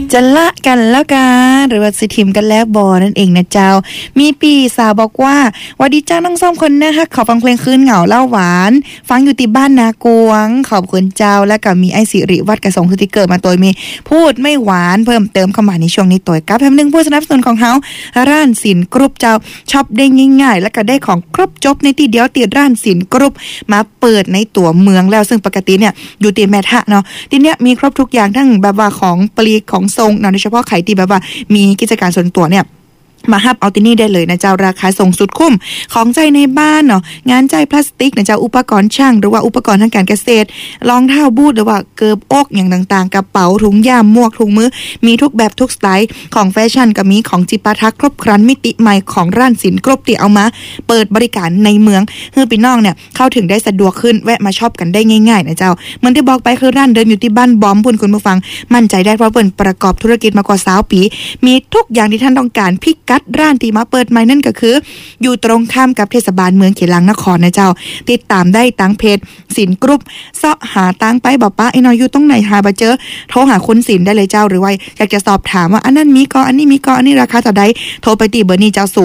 จะละกันแล้วกันหรือว่าสิทิมกันแล้วบอนั่นเองนะเจ้ามีปีสาวบอกว่าวัสดีจ้าน้องส้มคนนะฮะขอฟังเพลงคืนเหงาเล่าหวานฟังอยู่ที่บ้านนากวงขอบคุณเจ้าและก็มีไอสิริวัดกระสงสติกเกอร์มาตัวมีพูดไม่หวานเพิ่มเติมเข้ามาในช่วงนี้ตัวกับแถมหนึ่งผู้สนับสนุนของเฮาร้านสินกรุ๊ปเจ้าช็อปได้ง่ายๆและก็ได้ของครบจบในที่เดียวติดร้านสินกรุ๊ปมาเปิดในตัวเมืองแล้วซึ่งปกติเนี่ยอยู่ที่แม่ทะเนาะที่เนี้ยมีครบทุกอย่างทั้งแบบว่าของปลีกของทรงเนาะโดยเฉพาะไข่ที่แบบว่ามีกิจการส่วนตัวเนี่ยมาฮับเอาที่นี่ได้เลยนะเจ้าราคาส่งสุดคุ้มของใจในบ้านเนาะงานใจพลาสติกนะเจ้าอุปกรณ์ช่างหรือว่าอุปกรณ์ทางการเกษตรรองเท้าบูทหรือว่าเกิบอกอย่างต่างๆกระเป๋าถุงยามหมวกถุงมือมีทุกแบบทุกสไตล์ของแฟชั่นก็มีของจิปาถะครบครันมิติใหม่ของร้านสินครบที่เอามาเปิดบริการในเมืองเพื่อพี่น้องเนี่ยเข้าถึงได้สะดวกขึ้นแวะมาช็อปกันได้ง่ายๆนะเจ้าเหมือนที่บอกไปคือร้านเดิมอยู่ที่บ้านบอมบุญคุณผู้ฟังมั่นใจได้เพราะเปิดประกอบธุรกิจมากว่า20 ปีมีทุกอย่างที่ท่านต้องการพิกัดร้านที่มาเปิดใหม่นั่นก็คืออยู่ตรงข้ามกับเทศบาลเมืองเขลังนครนะเจ้าติดตามได้ตั้งเพจสินกรุ๊ปเสาะหาตั้งไปบอกป้าไอ้น้อยอยู่ตรงไหนหาบ่เจอโทรหาคุณสินได้เลยเจ้าหรือว่าอยากจะสอบถามว่าอันนั้นมีก็อันนี้มีก็อันนี้ราคาเท่าใดโทรไปตีเบอร์นี้เจ้า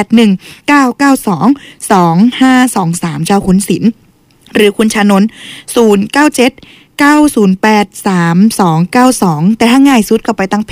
0819922523เจ้าคุณสินหรือคุณชานนท์0979083292แต่ถ้าง่ายสุดก็ไปตั้งเพ